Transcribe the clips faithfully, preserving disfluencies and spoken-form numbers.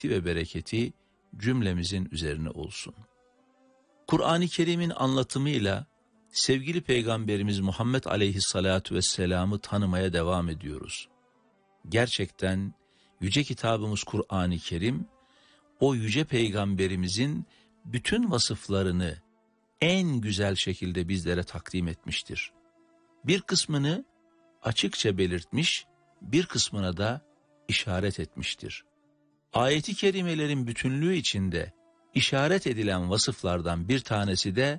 ve bereketi cümlemizin üzerine olsun. Kur'an-ı Kerim'in anlatımıyla sevgili Peygamberimiz Muhammed Aleyhisselatü Vesselam'ı tanımaya devam ediyoruz. Gerçekten yüce kitabımız Kur'an-ı Kerim, o yüce Peygamberimizin bütün vasıflarını en güzel şekilde bizlere takdim etmiştir. Bir kısmını açıkça belirtmiş, bir kısmına da işaret etmiştir. Ayet-i kerimelerin bütünlüğü içinde işaret edilen vasıflardan bir tanesi de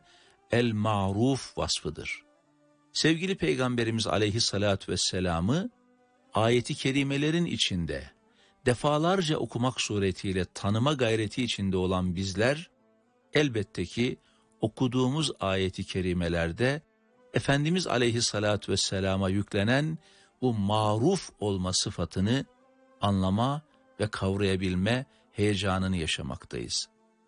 el-ma'ruf vasfıdır. Sevgili Peygamberimiz Aleyhisselatü Vesselam'ı ayet-i kerimelerin içinde defalarca okumak suretiyle tanıma gayreti içinde olan bizler, elbette ki okuduğumuz ayet-i kerimelerde Efendimiz Aleyhisselatü Vesselam'a yüklenen bu maruf olma sıfatını anlama ve kavrayabilme heyecanını yaşamaktayız.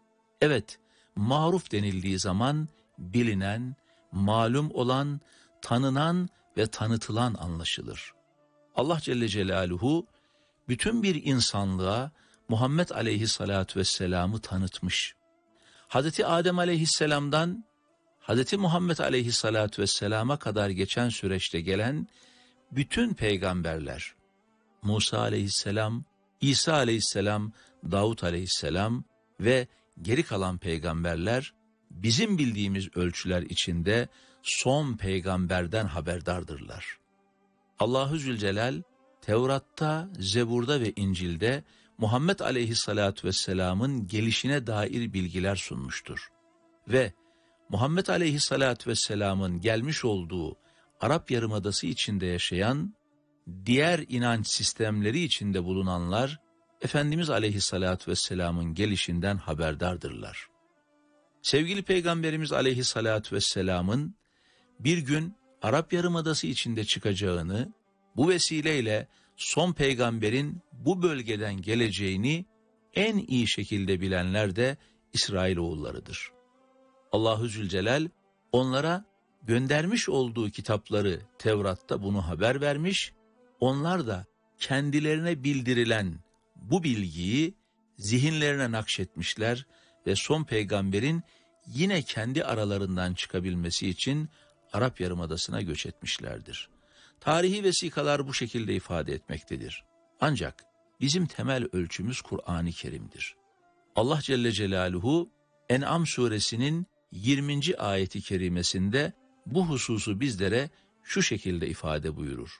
Evet, maruf denildiği zaman bilinen, malum olan, tanınan ve tanıtılan anlaşılır. Allah Celle Celaluhu bütün bir insanlığa Muhammed Aleyhisselatü Vesselam'ı tanıtmış. Hazreti Adem Aleyhisselam'dan Hazreti Muhammed Aleyhisselatü Vesselam'a kadar geçen süreçte gelen bütün peygamberler, Musa Aleyhisselam, İsa Aleyhisselam, Davut Aleyhisselam ve geri kalan peygamberler bizim bildiğimiz ölçüler içinde son peygamberden haberdardırlar. Allahu Zülcelal Tevrat'ta, Zebur'da ve İncil'de Muhammed Aleyhisselatü Vesselam'ın gelişine dair bilgiler sunmuştur. Ve Muhammed Aleyhisselatü Vesselam'ın gelmiş olduğu Arap Yarımadası içinde yaşayan, diğer inanç sistemleri içinde bulunanlar, Efendimiz Aleyhisselatü Vesselam'ın gelişinden haberdardırlar. Sevgili Peygamberimiz Aleyhisselatü Vesselam'ın bir gün Arap Yarımadası içinde çıkacağını, bu vesileyle son peygamberin bu bölgeden geleceğini en iyi şekilde bilenler de İsrailoğullarıdır. Allahu Zülcelal onlara göndermiş olduğu kitapları Tevrat'ta bunu haber vermiş, onlar da kendilerine bildirilen bu bilgiyi zihinlerine nakşetmişler ve son peygamberin yine kendi aralarından çıkabilmesi için Arap Yarımadası'na göç etmişlerdir. Tarihi vesikalar bu şekilde ifade etmektedir. Ancak bizim temel ölçümüz Kur'an-ı Kerim'dir. Allah Celle Celaluhu En'am suresinin yirminci ayeti kerimesinde bu hususu bizlere şu şekilde ifade buyurur.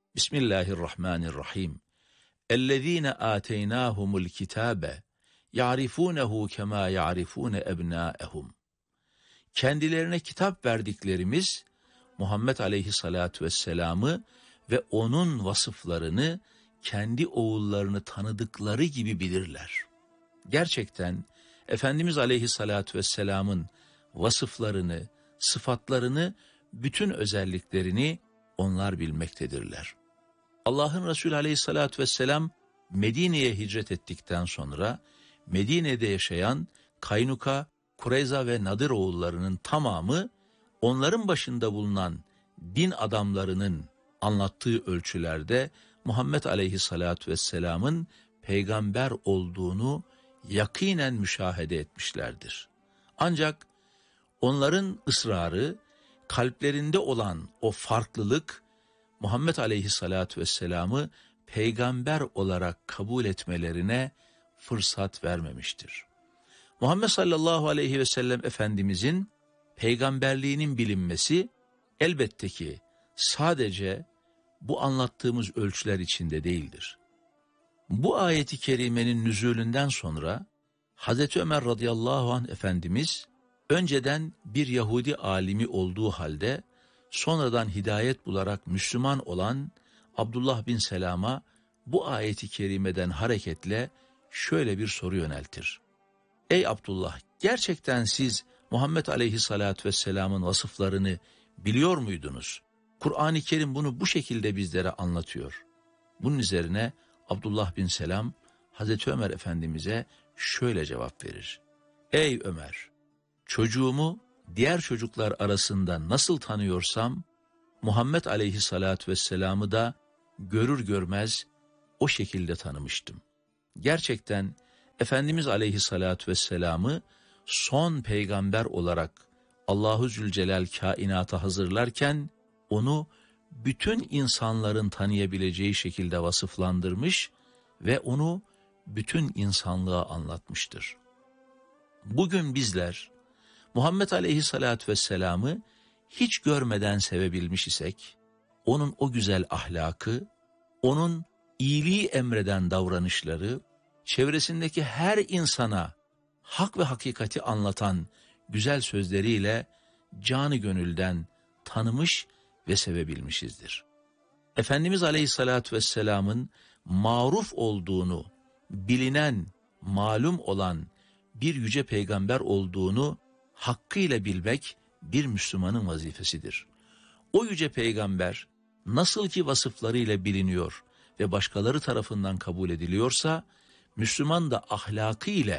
Bismillahirrahmanirrahim. اَلَّذ۪ينَ آتَيْنَاهُمُ الْكِتَابَ يَعْرِفُونَهُ كَمَا يَعْرِفُونَ اَبْنَاءَهُمْ. Kendilerine kitap verdiklerimiz Muhammed Aleyhisselatü Vesselam'ı ve onun vasıflarını kendi oğullarını tanıdıkları gibi bilirler. Gerçekten Efendimiz Aleyhisselatü Vesselam'ın vasıflarını, sıfatlarını, bütün özelliklerini onlar bilmektedirler. Allah'ın Resulü Aleyhisselatü Vesselam Medine'ye hicret ettikten sonra Medine'de yaşayan Kaynuka, Kureyza ve Nadir oğullarının tamamı onların başında bulunan din adamlarının anlattığı ölçülerde Muhammed Aleyhisselatü Vesselam'ın peygamber olduğunu yakinen müşahede etmişlerdir. Ancak onların ısrarı, kalplerinde olan o farklılık Muhammed Aleyhisselatü Vesselam'ı peygamber olarak kabul etmelerine fırsat vermemiştir. Muhammed sallallahu aleyhi ve sellem Efendimizin peygamberliğinin bilinmesi elbette ki sadece bu anlattığımız ölçüler içinde değildir. Bu ayeti kerimenin nüzulünden sonra Hazreti Ömer radıyallahu anh Efendimiz önceden bir Yahudi alimi olduğu halde sonradan hidayet bularak Müslüman olan Abdullah bin Selam'a bu ayeti kerimeden hareketle şöyle bir soru yöneltir. Ey Abdullah, gerçekten siz Muhammed Aleyhisselatü Vesselam'ın vasıflarını biliyor muydunuz? Kur'an-ı Kerim bunu bu şekilde bizlere anlatıyor. Bunun üzerine Abdullah bin Selam Hazreti Ömer Efendimiz'e şöyle cevap verir. Ey Ömer, çocuğumu diğer çocuklar arasında nasıl tanıyorsam Muhammed Aleyhisselatü Vesselam'ı da görür görmez o şekilde tanımıştım. Gerçekten Efendimiz Aleyhisselatü Vesselam'ı son peygamber olarak Allahu Zülcelal kainata hazırlarken onu bütün insanların tanıyabileceği şekilde vasıflandırmış ve onu bütün insanlığa anlatmıştır. Bugün bizler Muhammed Aleyhisselatü Vesselam'ı hiç görmeden sevebilmiş isek, onun o güzel ahlakı, onun iyiliği emreden davranışları, çevresindeki her insana hak ve hakikati anlatan güzel sözleriyle canı gönülden tanımış ve sevebilmişizdir. Efendimiz Aleyhisselatü Vesselam'ın maruf olduğunu, bilinen, malum olan bir yüce peygamber olduğunu hakkıyla bilmek bir Müslümanın vazifesidir. O yüce peygamber nasıl ki vasıflarıyla biliniyor ve başkaları tarafından kabul ediliyorsa, Müslüman da ahlakı ile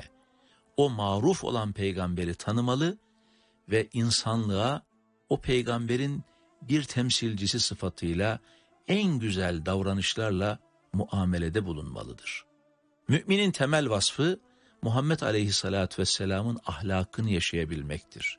o maruf olan peygamberi tanımalı ve insanlığa o peygamberin bir temsilcisi sıfatıyla en güzel davranışlarla muamelede bulunmalıdır. Müminin temel vasfı Muhammed Aleyhisselatü Vesselam'ın ahlakını yaşayabilmektir.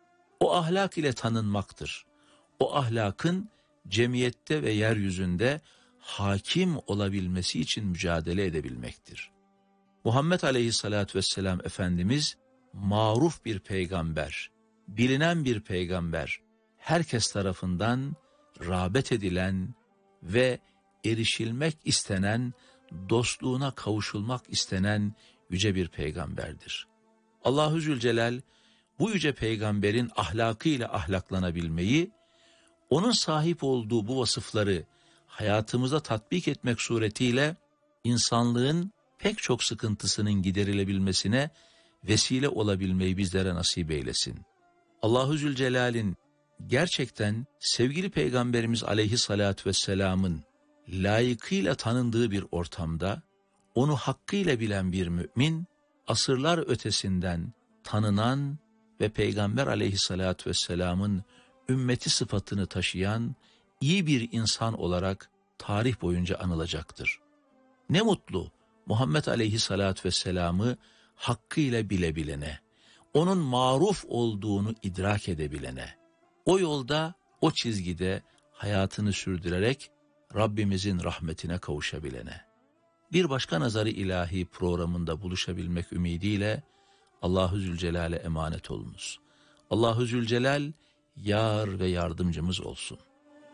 O ahlak ile tanınmaktır. O ahlakın cemiyette ve yeryüzünde hakim olabilmesi için mücadele edebilmektir. Muhammed Aleyhisselatü Vesselam Efendimiz maruf bir peygamber, bilinen bir peygamber, herkes tarafından rağbet edilen ve erişilmek istenen, dostluğuna kavuşulmak istenen yüce bir peygamberdir. Allahu Zülcelal bu yüce peygamberin ahlakıyla ahlaklanabilmeyi, onun sahip olduğu bu vasıfları hayatımıza tatbik etmek suretiyle insanlığın pek çok sıkıntısının giderilebilmesine vesile olabilmeyi bizlere nasip eylesin. Allahu Zülcelal'in gerçekten sevgili Peygamberimiz Aleyhisselatü Vesselam'ın layıkıyla tanındığı bir ortamda, onu hakkıyla bilen bir mümin, asırlar ötesinden tanınan ve Peygamber Aleyhisselatü Vesselam'ın ümmeti sıfatını taşıyan iyi bir insan olarak tarih boyunca anılacaktır. Ne mutlu Muhammed Aleyhisselatü Vesselam'ı hakkıyla bilebilene, onun maruf olduğunu idrak edebilene, o yolda, o çizgide hayatını sürdürerek Rabbimizin rahmetine kavuşabilene. Bir başka Nazar-ı İlahi programında buluşabilmek ümidiyle Allahu Zülcelal'e emanet olunuz. Allahu Zülcelal yar ve yardımcımız olsun.